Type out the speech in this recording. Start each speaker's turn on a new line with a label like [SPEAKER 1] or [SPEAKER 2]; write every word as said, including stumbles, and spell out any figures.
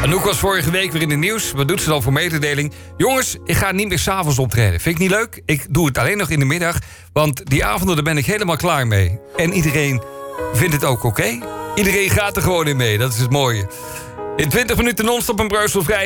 [SPEAKER 1] Anouk was vorige week weer in het nieuws. Wat doet ze dan voor mededeling? Jongens, ik ga niet meer 's avonds optreden. Vind ik niet leuk? Ik doe het alleen nog in de middag. Want die avonden, daar ben ik helemaal klaar mee. En iedereen vindt het ook oké. Okay? Iedereen gaat er gewoon in mee. Dat is het mooie. In twintig minuten non-stop een Brussel vrij.